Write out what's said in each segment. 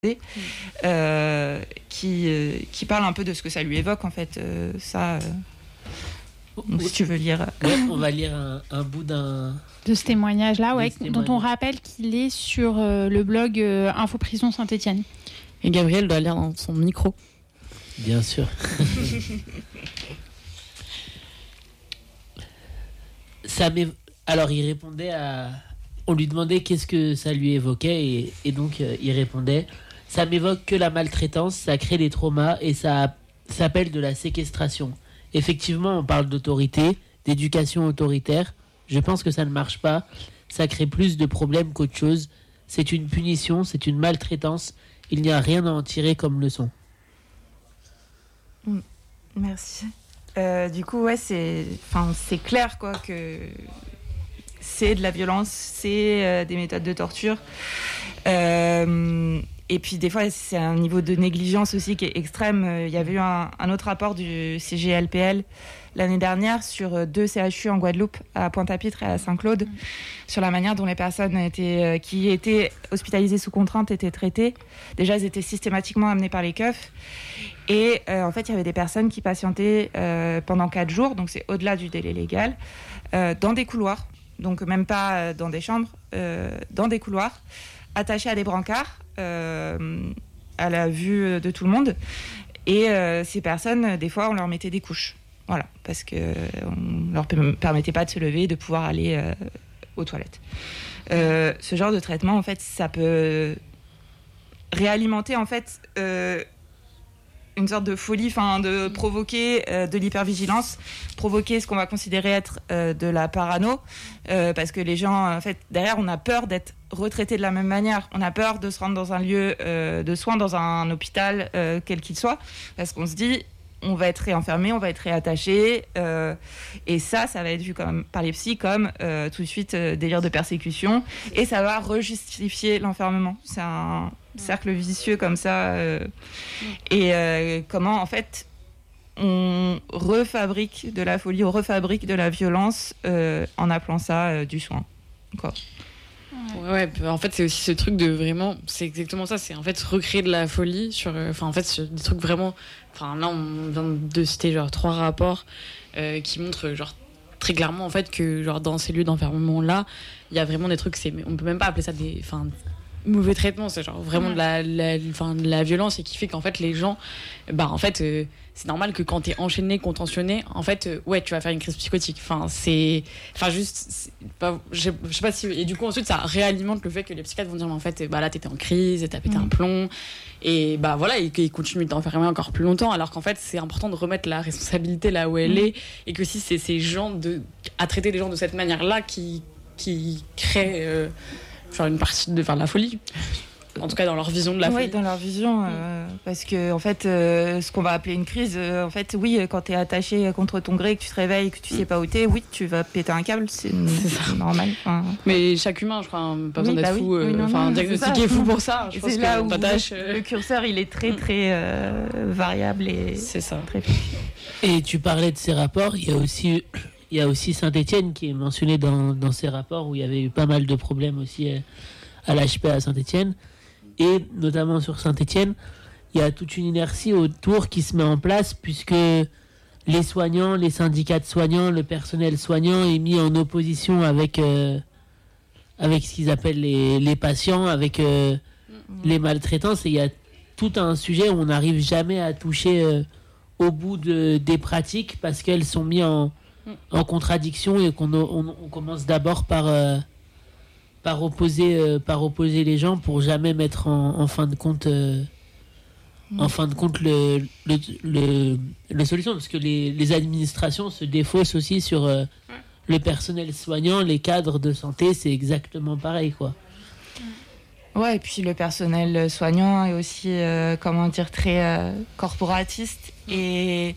qui parle un peu de ce que ça lui évoque, en fait. Donc, si tu veux lire... Ouais, on va lire un bout de ce témoignage-là, ouais, témoignage. dont on rappelle qu'il est sur le blog Info Prison Saint-Étienne. Et Gabriel doit lire dans son micro. Bien sûr. Alors, il répondait on lui demandait qu'est-ce que ça lui évoquait, et donc il répondait: ça m'évoque que la maltraitance, ça crée des traumas et ça s'appelle de la séquestration. Effectivement, on parle d'autorité, d'éducation autoritaire. Je pense que ça ne marche pas. Ça crée plus de problèmes qu'autre chose. C'est une punition, c'est une maltraitance. Il n'y a rien à en tirer comme leçon. Merci. Du coup, ouais, c'est clair, quoi, que c'est de la violence, c'est des méthodes de torture. Et puis, des fois, c'est un niveau de négligence aussi qui est extrême. Il y avait eu un autre rapport du CGLPL l'année dernière sur 2 CHU en Guadeloupe, à Pointe-à-Pitre et à Saint-Claude, sur la manière dont les personnes qui étaient hospitalisées sous contrainte étaient traitées. Déjà, elles étaient systématiquement amenées par les keufs. Et en fait, il y avait des personnes qui patientaient pendant 4 jours, donc c'est au-delà du délai légal, dans des couloirs, donc même pas dans des chambres, dans des couloirs, attachées à des brancards, à la vue de tout le monde. Et ces personnes, des fois, on leur mettait des couches. Voilà, parce qu'on ne leur permettait pas de se lever, de pouvoir aller aux toilettes. Ce genre de traitement, en fait, ça peut réalimenter, en fait, une sorte de folie, de provoquer de l'hypervigilance, provoquer ce qu'on va considérer être de la parano, parce que les gens, en fait, derrière, on a peur d'être retraités de la même manière. On a peur de se rendre dans un lieu de soins, dans un hôpital, quel qu'il soit, parce qu'on se dit, on va être réenfermé, on va être réattaché, et ça va être vu par les psys comme tout de suite délire de persécution, et ça va rejustifier l'enfermement. C'est un cercle vicieux comme ça, et comment en fait on refabrique de la folie, on refabrique de la violence en appelant ça du soin, quoi. Ouais, en fait, c'est aussi ce truc de vraiment, c'est exactement ça, c'est en fait recréer de la folie sur, en fait, sur des trucs vraiment, là, on vient de citer genre 3 rapports qui montrent genre très clairement en fait que genre dans ces lieux d'enfermement là, il y a vraiment des trucs, on peut même pas appeler ça des, mauvais traitements, c'est genre vraiment de la violence, et qui fait qu'en fait les gens, en fait, c'est normal que quand t'es enchaîné, contentionné, en fait, ouais, tu vas faire une crise psychotique. Je sais pas si, et du coup ensuite ça réalimente le fait que les psychiatres vont dire mais en fait, là t'étais en crise, t'as pété un plomb, et voilà, ils continuent de t'enfermer encore plus longtemps, alors qu'en fait c'est important de remettre la responsabilité là où elle est, et que si c'est ces gens à traiter les gens de cette manière là qui créent une partie de la folie, en tout cas dans leur vision de la folie. Oui, dans leur vision, parce que en fait, ce qu'on va appeler une crise, en fait, oui, quand t'es attaché contre ton gré, que tu te réveilles, que tu sais pas où t'es, oui, tu vas péter un câble, c'est normal. Mais chaque humain, je crois, pas besoin d'être fou, diagnostiqué fou pour ça. Je pense c'est là où t'attaches. Le curseur, il est très très variable, et c'est ça. Très... Et tu parlais de ces rapports, il y a aussi Saint-Étienne qui est mentionné dans ces rapports, où il y avait eu pas mal de problèmes aussi à l'HP à Saint-Étienne. Et notamment sur Saint-Étienne, il y a toute une inertie autour qui se met en place, puisque les soignants, les syndicats de soignants, le personnel soignant est mis en opposition avec ce qu'ils appellent les patients, avec les maltraitances. Et il y a tout un sujet où on n'arrive jamais à toucher au bout des pratiques, parce qu'elles sont mises en contradiction, et qu'on commence d'abord par opposer les gens, pour jamais mettre en fin de compte le solution, parce que les administrations se défaussent aussi sur le personnel soignant, les cadres de santé, c'est exactement pareil, quoi. Ouais, et puis le personnel soignant est aussi très corporatiste, et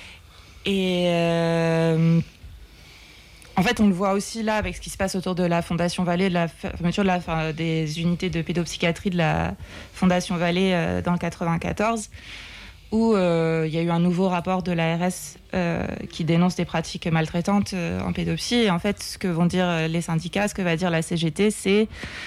en fait, on le voit aussi là avec ce qui se passe autour de la Fondation Vallée, de la fermeture des unités de pédopsychiatrie de la Fondation Vallée dans le 94, où il y a eu un nouveau rapport de l'ARS qui dénonce des pratiques maltraitantes en pédopsie. Et en fait, ce que vont dire les syndicats, ce que va dire la CGT, c'est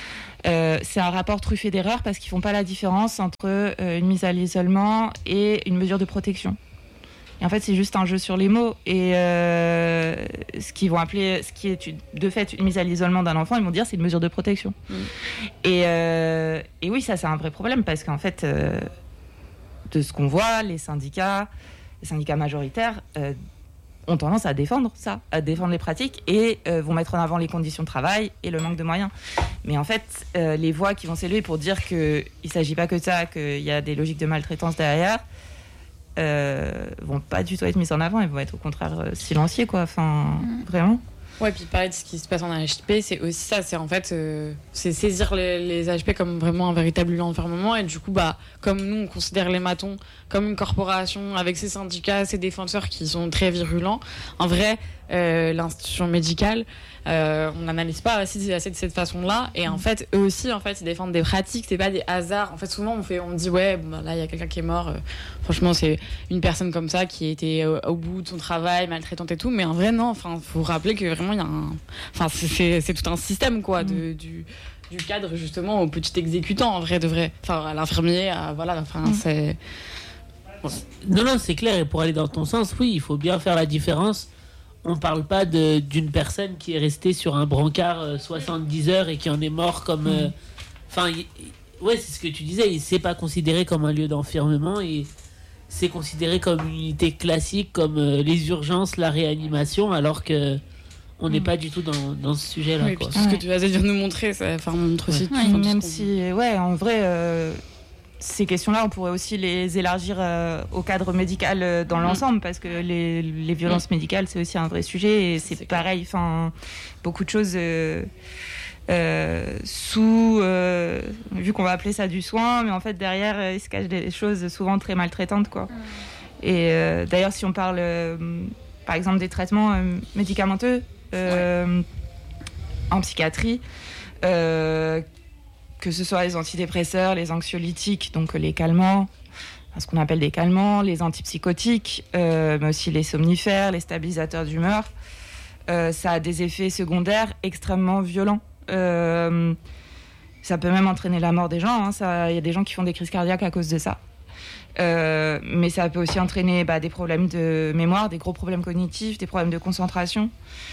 c'est un rapport truffé d'erreurs parce qu'ils font pas la différence entre une mise à l'isolement et une mesure de protection. Et en fait, c'est juste un jeu sur les mots. Et ce qu'ils vont appeler, ce qui est de fait une mise à l'isolement d'un enfant, ils vont dire c'est une mesure de protection. Et oui, ça c'est un vrai problème parce qu'en fait, de ce qu'on voit, les syndicats majoritaires ont tendance à défendre ça, à défendre les pratiques et vont mettre en avant les conditions de travail et le manque de moyens. Mais en fait, les voix qui vont s'élever pour dire qu'il ne s'agit pas que de ça, qu'il y a des logiques de maltraitance derrière, vont pas du tout être mises en avant, elles vont être au contraire silenciées, quoi. Enfin, vraiment. Ouais, puis parler de ce qui se passe en AHP, c'est aussi ça, c'est en fait c'est saisir les AHP comme vraiment un véritable lieu d'enfermement et du coup, comme nous, on considère les matons comme une corporation avec ses syndicats, ses défenseurs qui sont très virulents, en vrai, l'institution médicale, on n'analyse pas assez de cette façon-là et en fait, eux aussi, en fait, ils défendent des pratiques, c'est pas des hasards. En fait, souvent, on dit, ouais, là, il y a quelqu'un qui est mort, franchement, c'est une personne comme ça qui était au bout de son travail, maltraitante et tout, mais en vrai, non, enfin, faut rappeler que vraiment, il y a c'est tout un système, quoi, du cadre, justement, au petit exécutant, en vrai, de vrai. Enfin, à l'infirmier, c'est... Non, c'est clair, et pour aller dans ton sens, oui, il faut bien faire la différence. On parle pas d'une personne qui est restée sur un brancard 70 heures et qui en est mort comme... ouais, c'est ce que tu disais, c'est pas considéré comme un lieu d'enfermement et c'est considéré comme une unité classique, comme les urgences, la réanimation, alors que on n'est pas du tout dans ce sujet-là. Oui, quoi. Puis tout ce que tu vas dire nous montrer, ça montre aussi... Même si, en vrai... ces questions-là, on pourrait aussi les élargir au cadre médical dans l'ensemble, parce que les violences médicales, c'est aussi un vrai sujet, et c'est pareil, beaucoup de choses vu qu'on va appeler ça du soin, mais en fait, derrière, il se cache des choses souvent très maltraitantes, quoi. Et d'ailleurs, si on parle, par exemple, des traitements médicamenteux en psychiatrie, que ce soit les antidépresseurs, les anxiolytiques, donc les calmants, ce qu'on appelle des calmants, les antipsychotiques, mais aussi les somnifères, les stabilisateurs d'humeur, ça a des effets secondaires extrêmement violents. Ça peut même entraîner la mort des gens. Il y a des gens qui font des crises cardiaques à cause de ça. Mais ça peut aussi entraîner des problèmes de mémoire, des gros problèmes cognitifs, des problèmes de concentration.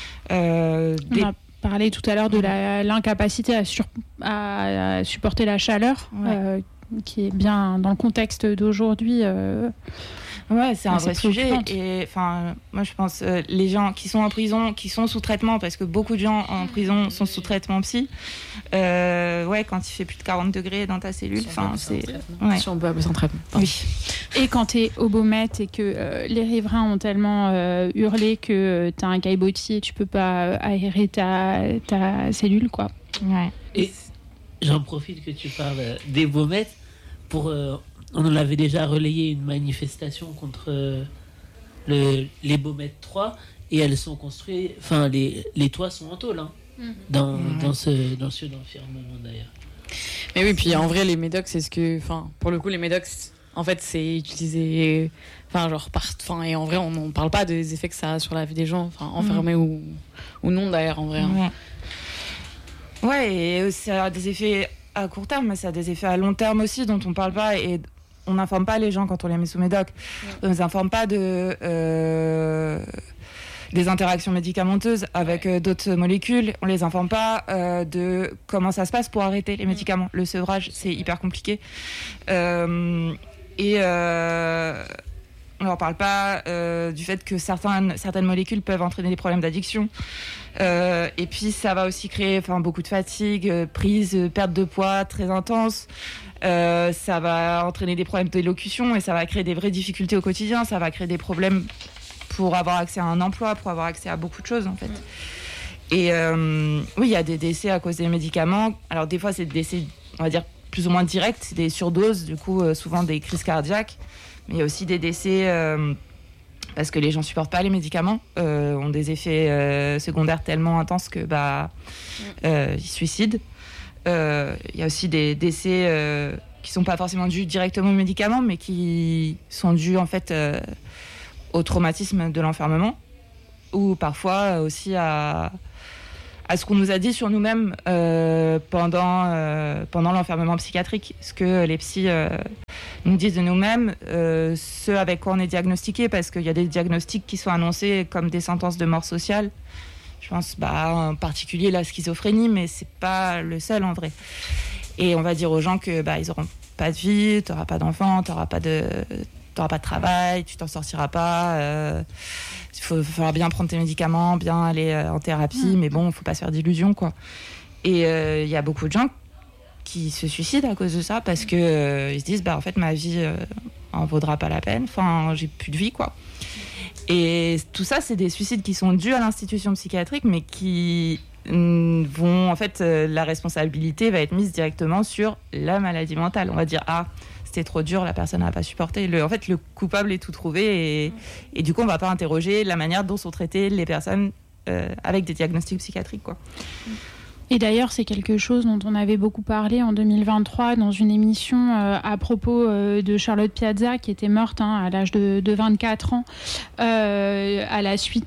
Parlé tout à l'heure de l'incapacité à supporter la chaleur, qui est bien dans le contexte d'aujourd'hui. Ouais, c'est un vrai sujet. Et moi je pense les gens qui sont en prison, qui sont sous traitement, parce que beaucoup de gens en prison sont sous traitement psy. Quand il fait plus de 40 degrés dans ta cellule, Si on peut appeler ça un traitement. Oui. Et quand t'es au Beaumet et que les riverains ont tellement hurlé que t'as un caillebotier, tu peux pas aérer ta cellule, quoi. Ouais. Et j'en profite que tu parles des Beaumet pour. On en avait déjà relayé une manifestation contre les Beaumet 3 et elles sont construites. Enfin, les toits sont en tôle dans ce d'enfermement d'ailleurs. Mais oui, puis en vrai, les médocs, c'est ce que. Pour le coup, les médocs, en fait, c'est utilisé. Et en vrai, on ne parle pas des effets que ça a sur la vie des gens, enfermés ou non d'ailleurs, en vrai. Ouais, et ça a des effets à court terme, mais ça a des effets à long terme aussi dont on ne parle pas. Et on n'informe pas les gens quand on les met sous médoc. On ne les informe pas des interactions médicamenteuses avec d'autres molécules. On ne les informe pas de comment ça se passe pour arrêter les médicaments. Le sevrage, c'est hyper compliqué. On ne leur parle pas du fait que certaines molécules peuvent entraîner des problèmes d'addiction. Et puis ça va aussi créer beaucoup de fatigue, perte de poids très intense. Ça va entraîner des problèmes d'élocution et ça va créer des vraies difficultés au quotidien. Ça va créer des problèmes pour avoir accès à un emploi, pour avoir accès à beaucoup de choses en fait. Et oui, il y a des décès à cause des médicaments. Alors des fois c'est des décès, on va dire, plus ou moins directs, c'est des surdoses, du coup souvent des crises cardiaques. Mais il y a aussi des décès parce que les gens supportent pas les médicaments, ont des effets secondaires tellement intenses que ils se suicident. Il y a aussi des décès qui sont pas forcément dus directement aux médicaments, mais qui sont dus en fait au traumatisme de l'enfermement, ou parfois aussi à à ce qu'on nous a dit sur nous-mêmes pendant l'enfermement psychiatrique, ce que les psys nous disent de nous-mêmes, ce avec quoi on est diagnostiqué, parce qu'il y a des diagnostics qui sont annoncés comme des sentences de mort sociale. Je pense en particulier la schizophrénie, mais c'est pas le seul en vrai. Et on va dire aux gens que ils auront pas de vie, t'auras pas d'enfants, t'auras pas de travail, tu t'en sortiras pas. Il faudra bien prendre tes médicaments, bien aller en thérapie, mais bon, faut pas se faire d'illusions, quoi. Et il y a beaucoup de gens qui se suicident à cause de ça, parce que ils se disent, en fait, ma vie en vaudra pas la peine. Enfin, j'ai plus de vie, quoi. Et tout ça, c'est des suicides qui sont dus à l'institution psychiatrique, mais qui vont, en fait, la responsabilité va être mise directement sur la maladie mentale. On va dire, c'était trop dur, la personne n'a pas supporté. En fait, le coupable est tout trouvé et du coup, on ne va pas interroger la manière dont sont traitées les personnes avec des diagnostics psychiatriques, quoi. Et d'ailleurs, c'est quelque chose dont on avait beaucoup parlé en 2023 dans une émission à propos de Charlotte Piazza, qui était morte à l'âge de 24 ans, à la suite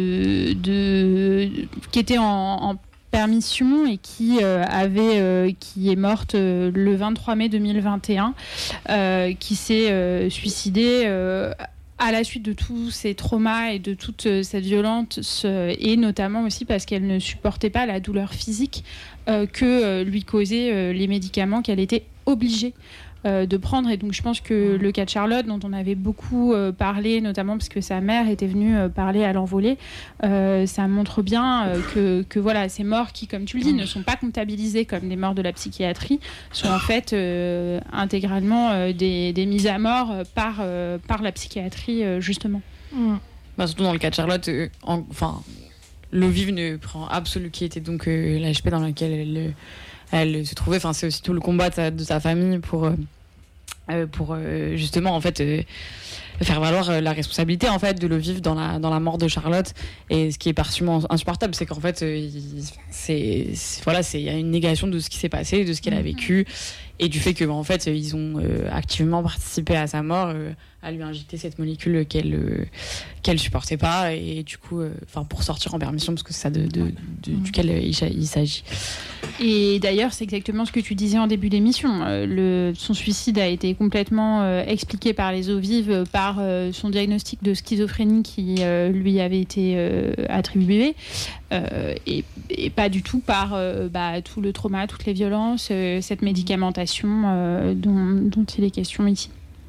qui était en permission et qui est morte le 23 mai 2021, qui s'est suicidée à la suite de tous ces traumas et de toute cette violence, et notamment aussi parce qu'elle ne supportait pas la douleur physique que lui causaient les médicaments qu'elle était obligée de prendre. Et donc je pense que le cas de Charlotte, dont on avait beaucoup parlé, notamment parce que sa mère était venue parler à l'envolée, ça montre bien que voilà, ces morts qui, comme tu le dis, ne sont pas comptabilisées comme des morts de la psychiatrie, sont en fait intégralement des mises à mort par la psychiatrie, justement. Surtout dans le cas de Charlotte, le vivre ne prend absolument, qui était donc l'HP dans laquelle elle se trouvait. Enfin, c'est aussi tout le combat de sa famille pour justement, en fait, faire valoir la responsabilité, en fait, de le vivre dans la mort de Charlotte. Et ce qui est particulièrement insupportable, c'est qu'en fait, il y a une négation de ce qui s'est passé, de ce qu'elle a vécu, et du fait que, en fait, ils ont activement participé à sa mort, à lui injecter cette molécule qu'elle supportait pas, et du coup, pour sortir en permission, parce que c'est ça duquel il s'agit. Et d'ailleurs, c'est exactement ce que tu disais en début d'émission. Son suicide a été complètement expliqué par les eaux vives, par son diagnostic de schizophrénie qui lui avait été attribué, et pas du tout par tout le trauma, toutes les violences, cette médicamentation dont il est question ici.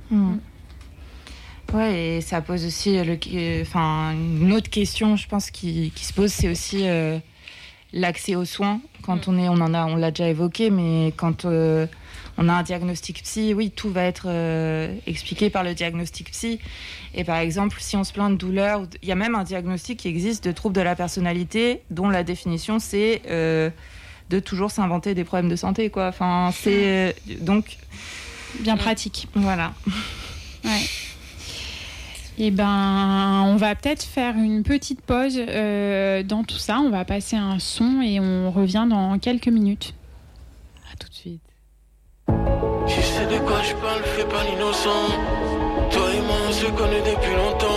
Ouais, et ça pose aussi une autre question, je pense, qui se pose, c'est aussi l'accès aux soins. Quand on l'a déjà évoqué, mais quand on a un diagnostic psy, oui, tout va être expliqué par le diagnostic psy. Et par exemple, si on se plaint de douleur, il y a même un diagnostic qui existe de trouble de la personnalité, dont la définition, c'est de toujours s'inventer des problèmes de santé, quoi. Enfin, c'est donc bien pratique. Voilà. Ouais. Eh on va peut-être faire une petite pause dans tout ça. On va passer un son et on revient dans quelques minutes. À tout de suite. Je sais de quoi je parle, fais pas l'innocent. Toi et moi on se connaît depuis longtemps.